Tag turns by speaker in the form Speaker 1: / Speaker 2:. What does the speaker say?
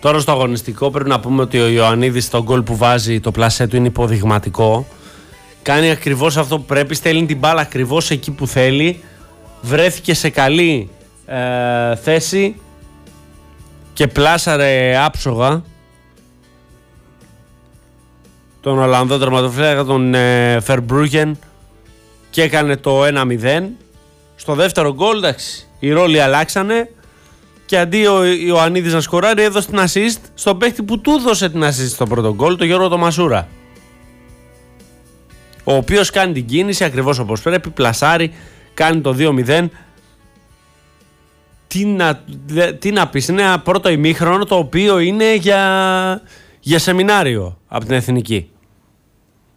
Speaker 1: Τώρα στο αγωνιστικό πρέπει να πούμε ότι ο Ιωαννίδης στο γκολ που βάζει το πλασέ του είναι υποδειγματικό. Κάνει ακριβώς αυτό που πρέπει, στέλνει την μπάλα ακριβώς εκεί που θέλει. Βρέθηκε σε καλή θέση και πλάσαρε άψογα τον Ολλανδό τερματοφύλακα, τον Φερμπρούγεν, και έκανε το 1-0. Στο δεύτερο γκολ, εντάξει, οι ρόλοι αλλάξανε και αντί ο Ιωαννίδης να σκοράρει, έδωσε την assist στον παίχτη που του έδωσε την assist στο πρώτο γκολ, τον Γιώργο τον Μασούρα, ο οποίος κάνει την κίνηση ακριβώς όπως πρέπει, πλασάρει, κάνει το 2-0. Τι να πεις, είναι ένα πρώτο ημίχρονο το οποίο είναι για σεμινάριο από την Εθνική.